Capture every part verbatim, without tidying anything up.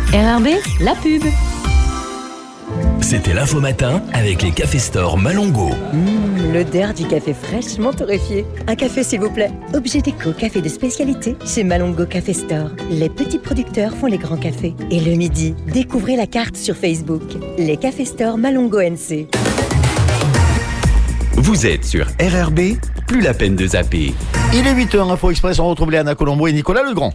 R R B, la pub. C'était l'Info Matin avec les Café Store Malongo. Mmh, l'odeur du café fraîchement torréfié. Un café s'il vous plaît. Objet déco, café de spécialité chez Malongo Café Store. Les petits producteurs font les grands cafés. Et le midi, découvrez la carte sur Facebook. Les Café Store Malongo N C. Vous êtes sur R R B, plus la peine de zapper. Il est huit heures, Info Express, on retrouve Léana Colombo et Nicolas Legrand.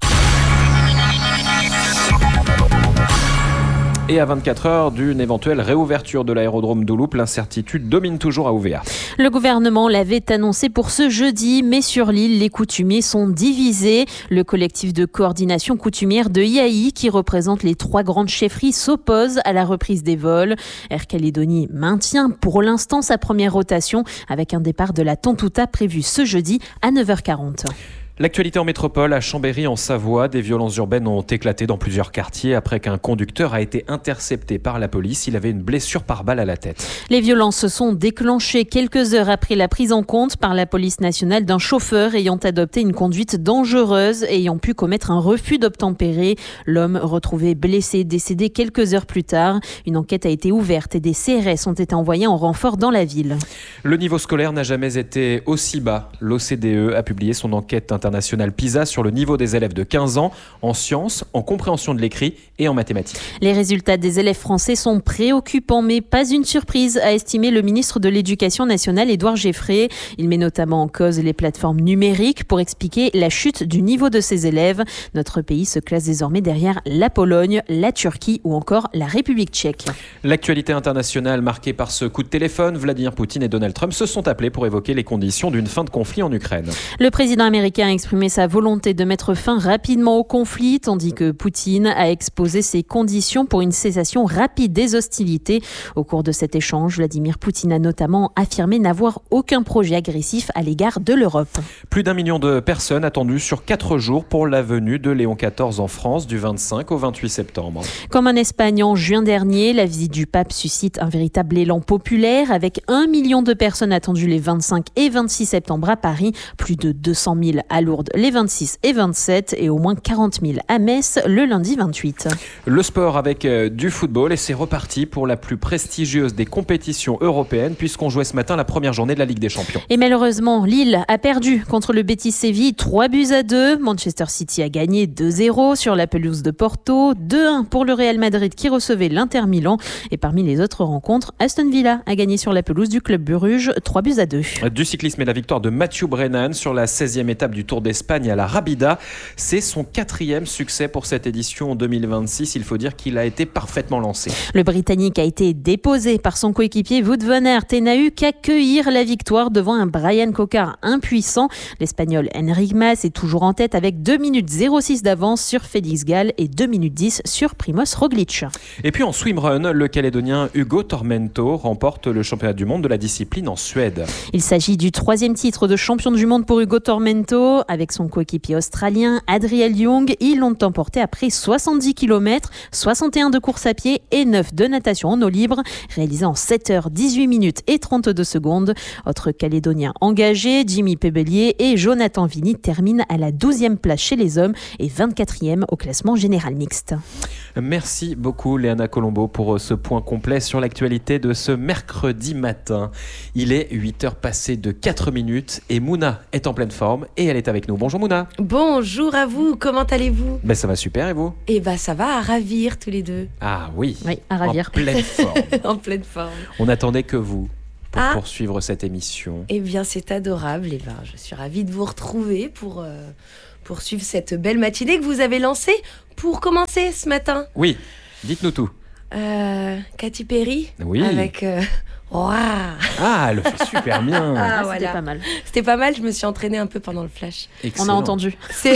Et à vingt-quatre heures d'une éventuelle réouverture de l'aérodrome d'Ouloup, l'incertitude domine toujours à Ouvéa. Le gouvernement l'avait annoncé pour ce jeudi, mais sur l'île, les coutumiers sont divisés. Le collectif de coordination coutumière de I A I, qui représente les trois grandes chefferies, s'oppose à la reprise des vols. Air Calédonie maintient pour l'instant sa première rotation avec un départ de la Tontouta prévu ce jeudi à neuf heures quarante. L'actualité en métropole, à Chambéry en Savoie, des violences urbaines ont éclaté dans plusieurs quartiers après qu'un conducteur a été intercepté par la police. Il avait une blessure par balle à la tête. Les violences se sont déclenchées quelques heures après la prise en compte par la police nationale d'un chauffeur ayant adopté une conduite dangereuse et ayant pu commettre un refus d'obtempérer. L'homme retrouvé blessé, décédé quelques heures plus tard. Une enquête a été ouverte et des C R S ont été envoyés en renfort dans la ville. Le niveau scolaire n'a jamais été aussi bas. L'O C D E a publié son enquête internationale PISA sur le niveau des élèves de quinze ans en sciences, en compréhension de l'écrit et en mathématiques. Les résultats des élèves français sont préoccupants, mais pas une surprise, a estimé le ministre de l'Éducation nationale, Édouard Geffrey. Il met notamment en cause les plateformes numériques pour expliquer la chute du niveau de ses élèves. Notre pays se classe désormais derrière la Pologne, la Turquie ou encore la République tchèque. L'actualité internationale marquée par ce coup de téléphone, Vladimir Poutine et Donald Trump se sont appelés pour évoquer les conditions d'une fin de conflit en Ukraine. Le président américain a exprimé sa volonté de mettre fin rapidement au conflit, tandis que Poutine a exposé ses conditions pour une cessation rapide des hostilités. Au cours de cet échange, Vladimir Poutine a notamment affirmé n'avoir aucun projet agressif à l'égard de l'Europe. Plus d'un million de personnes attendues sur quatre jours pour la venue de Léon quatorze en France du vingt-cinq au vingt-huit septembre. Comme en Espagne en juin dernier, la visite du pape suscite un véritable élan populaire avec un million de personnes attendues les vingt-cinq et vingt-six septembre à Paris, plus de deux cent mille à Lourdes les vingt-six et vingt-sept et au moins quarante mille à Metz le lundi vingt-huit. Le sport avec euh, du football et c'est reparti pour la plus prestigieuse des compétitions européennes puisqu'on jouait ce matin la première journée de la Ligue des Champions. Et malheureusement, Lille a perdu contre le Betis Séville trois buts à deux. Manchester City a gagné deux zéro sur la pelouse de Porto, deux un pour le Real Madrid qui recevait l'Inter Milan. Et parmi les autres rencontres, Aston Villa a gagné sur la pelouse du Club Bruges trois buts à deux. Du cyclisme et la victoire de Mathieu Brennan sur la seizième étape du Tour d'Espagne à la Rabida. C'est son quatrième succès pour cette édition deux mille vingt-six. Il faut dire qu'il a été parfaitement lancé. Le Britannique a été déposé par son coéquipier Wout van Aert et n'a eu qu'à cueillir la victoire devant un Brian Cocard impuissant. L'Espagnol Enric Mas est toujours en tête avec deux minutes zéro six d'avance sur Félix Gall et deux minutes dix sur Primož Roglič. Et puis en swimrun, le Calédonien Hugo Tormento remporte le championnat du monde de la discipline en Suède. Il s'agit du troisième titre de champion du monde pour Hugo Tormento. Avec son coéquipier australien Adriel Young, ils l'ont emporté après soixante-dix kilomètres, soixante et un de course à pied et neuf de natation en eau libre, réalisé en sept heures dix-huit minutes et trente-deux secondes. Autres Calédoniens engagés, Jimmy Pebelier et Jonathan Vini terminent à la douzième place chez les hommes et vingt-quatrième au classement général mixte. Merci beaucoup Léana Colombo pour ce point complet sur l'actualité de ce mercredi matin. Il est huit heures passées de quatre minutes et Mouna est en pleine forme et elle est avec nous. Bonjour Mouna. Bonjour à vous, comment allez-vous ? Ben ça va super et vous ? Eh ben ça va à ravir tous les deux. Ah oui, Oui, à ravir. En pleine forme. En pleine forme. On attendait que vous pour Ah. poursuivre cette émission. Eh bien c'est adorable, eh ben, je suis ravie de vous retrouver pour euh, poursuivre cette belle matinée que vous avez lancée. Pour commencer ce matin, Oui, dites-nous tout. euh, Katy Perry Oui. avec... Euh, Ouah. Ah, elle le fait super bien. Ah, Ah, voilà. C'était pas mal. C'était pas mal, je me suis entraînée un peu pendant le flash. On a Excellent. entendu. C'est...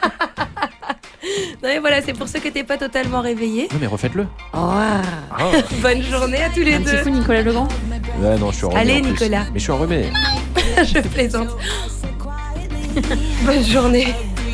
Non mais voilà, c'est pour ceux qui n'étaient pas totalement réveillés. Non mais refaites-le. Ouah. Ah. Bonne journée à tous les Un petit deux. coup, Nicolas Legrand. Ouais, non, je suis enrhumé. Allez, en plus. Nicolas. Mais je suis enrhumé. Je plaisante. Bonne journée.